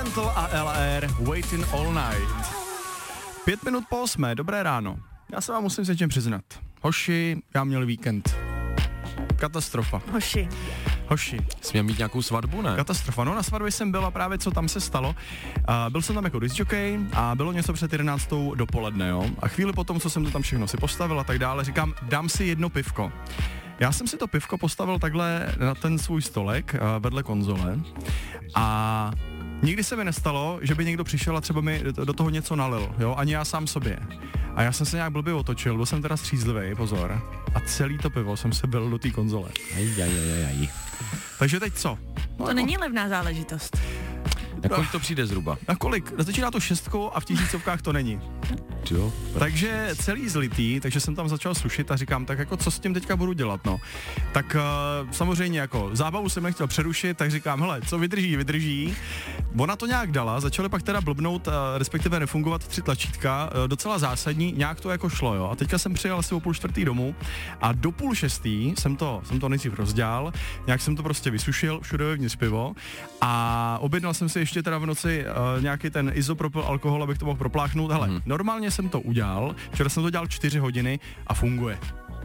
Instrumental a LR Waiting All Night. 5 minut po 8, dobré ráno. Já se vám musím s něčím přiznat. Hoši, já měl víkend. Katastrofa. Hoši. Jsi měl mít nějakou svatbu, ne? Katastrofa. No, na svatbě jsem byl a právě co tam se stalo. Byl jsem tam jako discjockey a bylo něco před 11. dopoledne, jo. A chvíli potom, co jsem to tam všechno si postavil a tak dále, říkám, dám si jedno pivko. Já jsem si to pivko postavil takhle na ten svůj stolek vedle konzole a nikdy se mi nestalo, že by někdo přišel a třeba mi do toho něco nalil, jo, ani já sám sobě. A já jsem se nějak blbě otočil, byl jsem teda střízlivý, pozor, a celý to pivo jsem se byl do té konzole. Takže teď co? No, to není levná záležitost. Na kolik to přijde zhruba? Na kolik? Začíná to 6 a v tisícovkách to není. Jo. Takže celý zlitý, takže jsem tam začal sušit a říkám, tak jako co s tím teďka budu dělat, no. Tak samozřejmě jako zábavu jsem nechtěl přerušit, tak říkám, hele, co vydrží. Ona to nějak dala, začaly pak teda blbnout, respektive nefungovat 3 tlačítka, docela zásadní, nějak to jako šlo, jo. A teďka jsem přijel asi o 5:30 domů a do 5:30 jsem to nejdřív rozdělal, nějak jsem to prostě vysušil, všude vevnitř pivo a objednal jsem si ještě teda v noci nějaký ten izopropyl alkohol, abych to mohl propláchnout. Hele, normálně jsem to udělal, včera jsem to dělal 4 hodiny a funguje.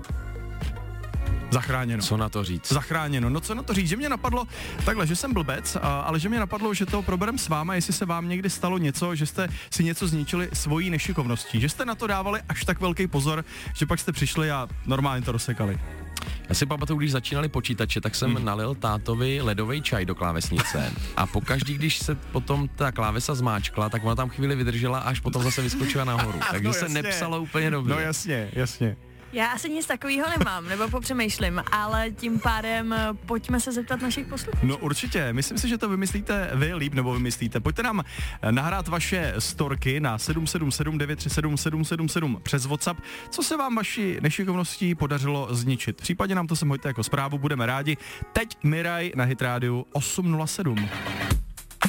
Zachráněno. Co na to říct? Zachráněno. No co na to říct? Že mě napadlo takhle, že jsem blbec, ale že mě napadlo, že to proberem s váma, jestli se vám někdy stalo něco, že jste si něco zničili svojí nešikovností, že jste na to dávali až tak velký pozor, že pak jste přišli a normálně to rozsekali. Já si pamatuju, když začínali počítače, tak jsem nalil tátovi ledový čaj do klávesnice a pokaždý, když se potom ta klávesa zmáčkla, tak ona tam chvíli vydržela, až potom zase vyskočila nahoru. Takže no se nepsalo úplně dobře. No jasně. Já asi nic takového nemám, nebo popřemýšlím, ale tím pádem pojďme se zeptat našich posluchačů. No určitě, myslím si, že to vymyslíte vy líp, nebo vymyslíte. Pojďte nám nahrát vaše storky na 777 937 777 přes WhatsApp. Co se vám vaší nešikovností podařilo zničit? Případně nám to sem hoďte jako zprávu, budeme rádi. Teď Miraj na Hit Radio 807.